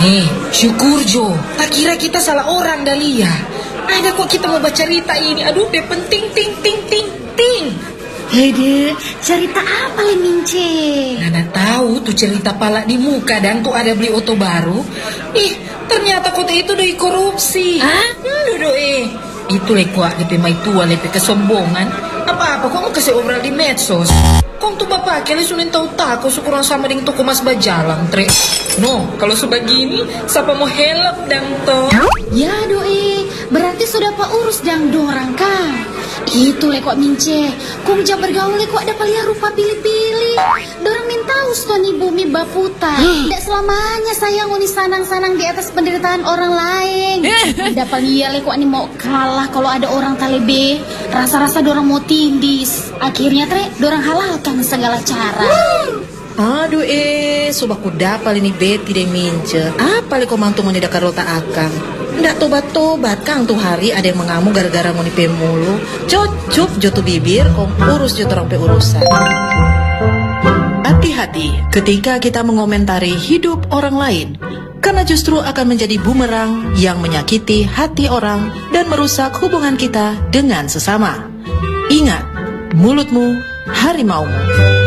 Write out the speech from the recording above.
Nih, syukur Jo. Tak kira kita salah orang Dahlia. Ada kok kita mau baca cerita ini. Aduh, deh penting ting ting ting ting. Hede, cerita apa le Mince? Nana tahu tuh cerita palak di muka dan tuh ada beli oto baru. Ih, ternyata kota itu dari korupsi. Hah? Dudu itu kuat lepe mai tua lepe kesombongan. Apa-apa kok mau kasih obral di medsos. Kong tuh bapak kalian sudah tahu tak kau syukuran sama dengan toko mas bajalang tre. No, kalau sebegini siapa mau help dan toh? Ya doi, berarti sudah pak urus dang dorang kan? Itu lekok Mince, kong jam bergaul lekok ada paling rupa pilih-pilih. Dorang minta ustoni bumi baputa. Tidak selamanya sayang uni sanang-sanang di atas penderitaan orang lain. Ada paling lekok ini mau kalah kalau ada orang talebe. Rasa-rasa dorang mau tindis. Akhirnya tre, dorang halalkan segala cara. Aduh sobaku dapal ini beti deh Mince. Apa le komantu mau tidak karota akang. Nggak tobat-tobat kang tuh hari ada yang mengamuk gara-gara mau nipe mulu. Cucup jotu bibir kong urus jotu orang pe urusan. Hati-hati ketika kita mengomentari hidup orang lain, karena justru akan menjadi bumerang yang menyakiti hati orang dan merusak hubungan kita dengan sesama. Ingat, mulutmu harimaumu.